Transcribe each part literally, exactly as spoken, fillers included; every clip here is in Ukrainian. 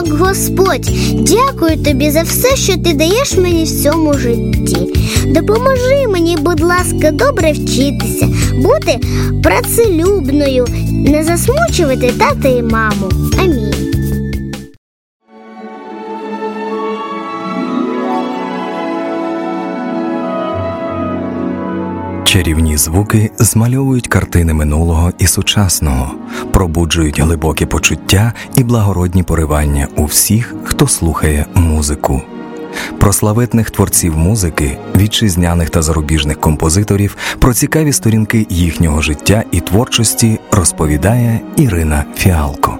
як Господь. Дякую тобі за все, що ти даєш мені в цьому житті. Допоможи мені, будь ласка, добре вчитися, бути працелюбною, не засмучувати тата і маму. Амінь. Чарівні звуки змальовують картини минулого і сучасного, пробуджують глибокі почуття і благородні поривання у всіх, хто слухає музику. Про славетних творців музики, вітчизняних та зарубіжних композиторів, про цікаві сторінки їхнього життя і творчості розповідає Ірина Фіалко.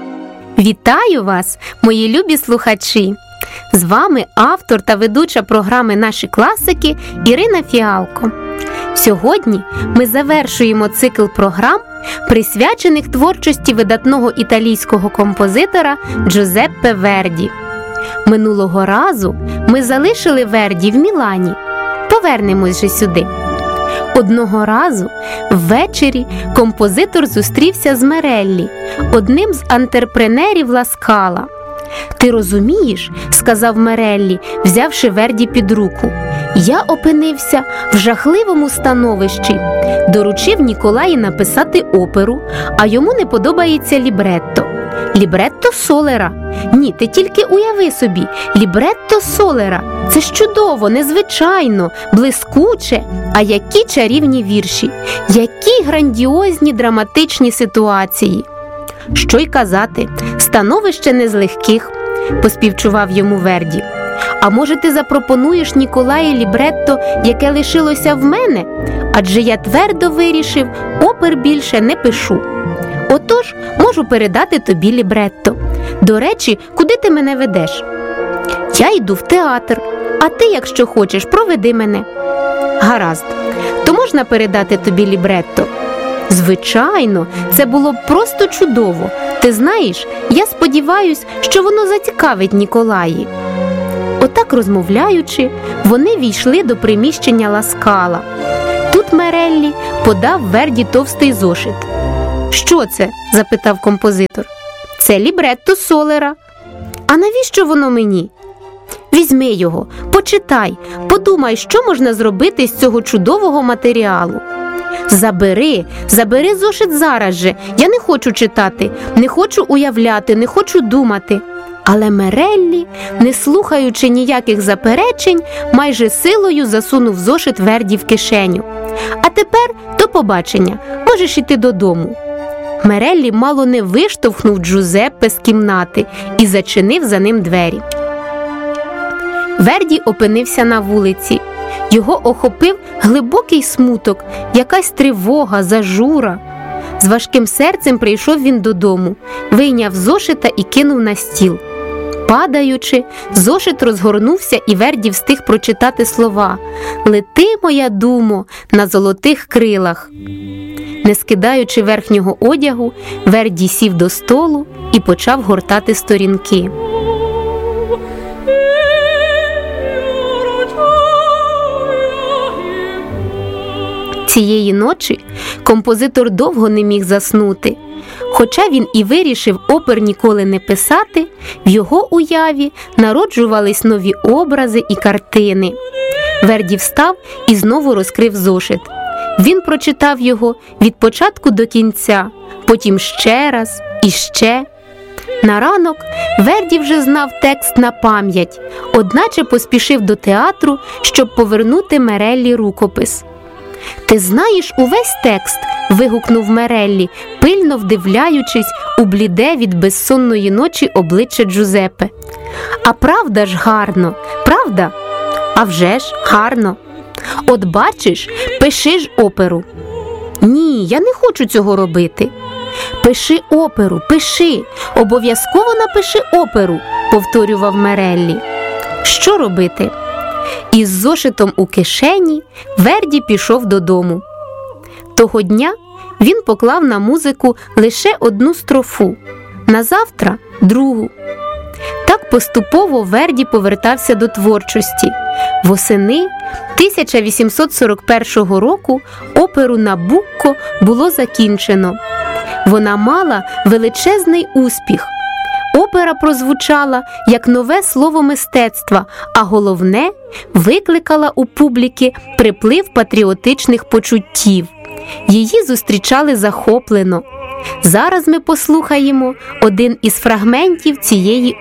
Вітаю вас, мої любі слухачі! З вами автор та ведуча програми «Наші класики» Ірина Фіалко. Сьогодні ми завершуємо цикл програм, присвячених творчості видатного італійського композитора Джузеппе Верді. Минулого разу ми залишили Верді в Мілані. Повернемось же сюди. Одного разу ввечері композитор зустрівся з Мереллі, одним з антрепренерів Ла Скала. «Ти розумієш, – сказав Мереллі, взявши Верді під руку, – я опинився в жахливому становищі. Доручив Ніколаї написати оперу, а йому не подобається лібретто. Лібретто Солера. Ні, ти тільки уяви собі, лібретто Солера. Це ж чудово, незвичайно, блискуче. А які чарівні вірші, які грандіозні драматичні ситуації. Що й казати, становище не з легких, поспівчував йому Верді. А може ти запропонуєш Ніколаї лібретто, яке лишилося в мене? Адже я твердо вирішив, опер більше не пишу. Отож, можу передати тобі лібретто. До речі, куди ти мене ведеш? Я йду в театр, а ти, якщо хочеш, проведи мене. Гаразд, то можна передати тобі лібретто? Звичайно, це було б просто чудово. Ти знаєш, я сподіваюсь, що воно зацікавить Ніколаї. Отак розмовляючи, вони війшли до приміщення Ла Скала. Тут Мереллі подав Верді товстий зошит. «Що це?» – запитав композитор. «Це лібретто Солера». «А навіщо воно мені?» «Візьми його, почитай, подумай, що можна зробити з цього чудового матеріалу». «Забери, забери зошит зараз же, я не хочу читати, не хочу уявляти, не хочу думати». Але Мереллі, не слухаючи ніяких заперечень, майже силою засунув зошит Верді в кишеню. «А тепер до побачення, можеш іти додому». Мереллі мало не виштовхнув Джузеппе з кімнати і зачинив за ним двері. Верді опинився на вулиці. Його охопив глибокий смуток, якась тривога, зажура. З важким серцем прийшов він додому, вийняв зошита і кинув на стіл. Падаючи, зошит розгорнувся, і Верді встиг прочитати слова «Лети, моя думо, на золотих крилах». Не скидаючи верхнього одягу, Верді сів до столу і почав гортати сторінки. Цієї ночі композитор довго не міг заснути. Хоча він і вирішив опер ніколи не писати, в його уяві народжувались нові образи і картини. Верді встав і знову розкрив зошит. Він прочитав його від початку до кінця, потім ще раз і ще. На ранок Верді вже знав текст на пам'ять, одначе поспішив до театру, щоб повернути Мереллі рукопис. «Ти знаєш увесь текст?» – вигукнув Мереллі, пильно вдивляючись у бліде від безсонної ночі обличчя Джузеппе. «А правда ж гарно, правда?» «А вже ж, гарно!» «От бачиш, пиши ж оперу!» «Ні, я не хочу цього робити!» «Пиши оперу, пиши! Обов'язково напиши оперу!» – повторював Мереллі. Що робити? Із зошитом у кишені Верді пішов додому. Того дня він поклав на музику лише одну строфу, на завтра – другу. Так поступово Верді повертався до творчості. Восени тисяча вісімсот сорок першого року оперу «Набукко» було закінчено. Вона мала величезний успіх. Опера прозвучала як нове слово мистецтва, а головне – викликала у публіки приплив патріотичних почуттів. Її зустрічали захоплено. Зараз ми послухаємо один із фрагментів цієї